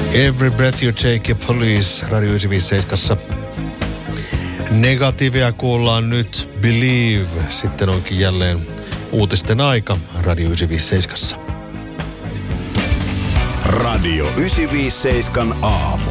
Every Breath You Take ja Police Radio 957. Negatiivia kuullaan nyt. Believe. Sitten onkin jälleen uutisten aika Radio 957. Radio 957 aamu.